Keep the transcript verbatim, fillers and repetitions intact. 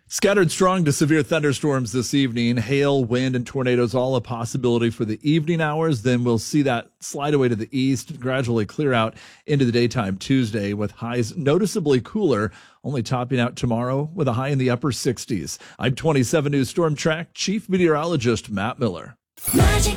Scattered strong to severe thunderstorms this evening. Hail, wind, and tornadoes all a possibility for the evening hours. Then we'll see that slide away to the east, gradually clear out into the daytime Tuesday with highs noticeably cooler, only topping out tomorrow with a high in the upper sixties. I'm twenty-seven News Storm Track Chief Meteorologist Matt Miller. Magic